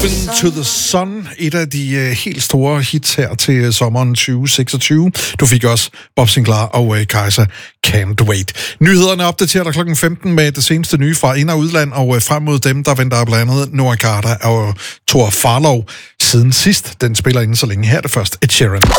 To the Sun, et af de helt store hits her til sommeren 2026. Du fik også Bob Sinclair og Kaiser Can't Wait. Nyhederne opdaterer dig klokken 15 med det seneste nye fra ind- og udland, og frem mod dem, der venter blandt andet Noah Carter og Thor Farlow siden sidst. Den spiller inden så længe. Her er det først Ed Sheeran.